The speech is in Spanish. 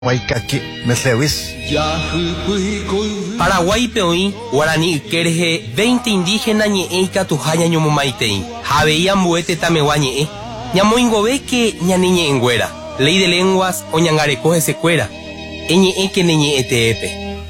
Waikaki Meslewis. Paraguay peoí, Guarani Kerje, 20 indígenas ñeeika tujaña ñomomaitei. Javeía muete tameguañe. Ñamoingove que ñaniñe enguera. Ley de lenguas o ñangarecoge secuera. Eñe que neñe eteepe.